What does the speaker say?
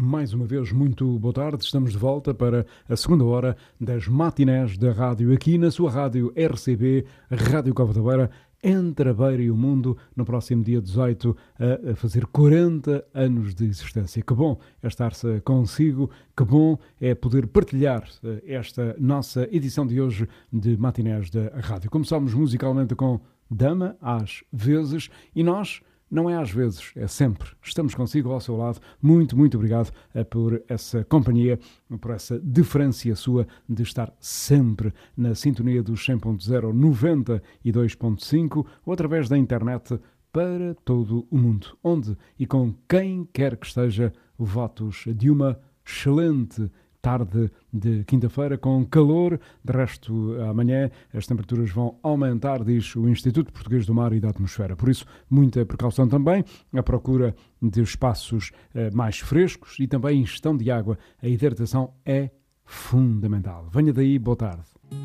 Mais uma vez, muito boa tarde. Estamos de volta para a segunda hora das matinés da rádio, aqui na sua rádio RCB, Rádio Cova da Beira, entre a Beira e o mundo, no próximo dia 18, a fazer 40 anos de existência. Que bom é estar-se consigo, que bom é poder partilhar esta nossa edição de hoje de matinés da rádio. Começamos musicalmente com Dama, às vezes, e nós... Não é às vezes, é sempre. Estamos consigo ao seu lado. Muito, muito obrigado por essa companhia, por essa deferência sua de estar sempre na sintonia dos 100.0, 92.5 ou através da internet para todo o mundo. Onde e com quem quer que esteja, votos de uma excelente tarde de quinta-feira, com calor. De resto, amanhã as temperaturas vão aumentar, diz o Instituto Português do Mar e da Atmosfera. Por isso, muita precaução também, a procura de espaços mais frescos e também ingestão de água. A hidratação é fundamental. Venha daí, boa tarde.